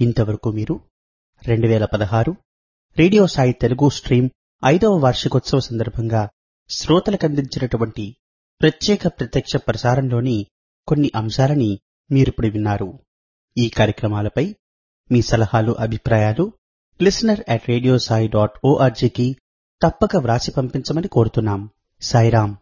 ఇంతవరకు మీరు 2016 radio Sai Telugu stream 5వ వార్షికోత్సవ సందర్భంగా శ్రోతలకందించినటువంటి ప్రత్యేక ప్రత్యక్ష ప్రసారంలోని కొన్ని అంశాలని మీరిప్పుడు విన్నారు. ఈ కార్యక్రమాలపై మీ సలహాలు, అభిప్రాయాలు listener@radiosai.org కి తప్పక వ్రాసి పంపించమని కోరుతున్నాం. సాయిరాం.